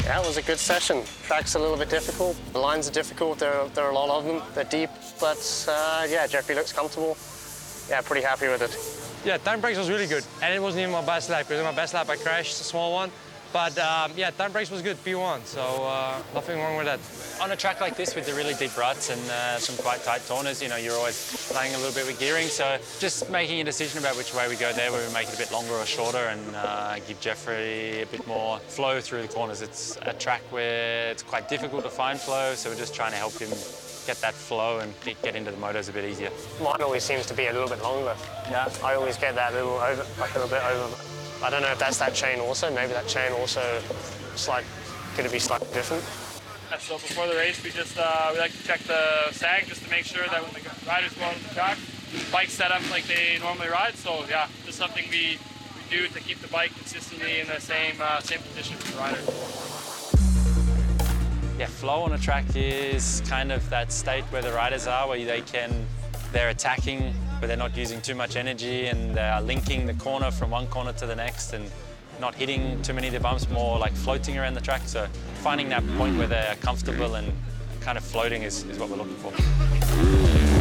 Yeah, it was a good session. Track's a little bit difficult. The lines are difficult. There are a lot of them. They're deep, but yeah, Jeffrey looks comfortable. Yeah, pretty happy with it. Yeah, time brakes was really good. And it wasn't even my best lap, because in my best lap I crashed, a small one. But yeah, time brakes was good, P1, so nothing wrong with that. On a track like this with the really deep ruts and some quite tight corners, you know, you're always playing a little bit with gearing, so just making a decision about which way we go there, whether we make it a bit longer or shorter and give Jeffrey a bit more flow through the corners. It's a track where it's quite difficult to find flow, so we're just trying to help him get that flow and get into the motos a bit easier. Mine always seems to be a little bit longer. Yeah, I always get that a little bit over. I don't know if that's that chain also. Maybe that chain also could it be slightly different? So before the race, we like to check the sag just to make sure that when the riders go out on the track, the bike's set up like they normally ride. So yeah, this is something we do to keep the bike consistently in the same position for the rider. Yeah, flow on a track is kind of that state where the riders are, where they're attacking, but they're not using too much energy, and they are linking the corner from one corner to the next and not hitting too many of the bumps, more like floating around the track. So finding that point where they're comfortable and kind of floating is what we're looking for.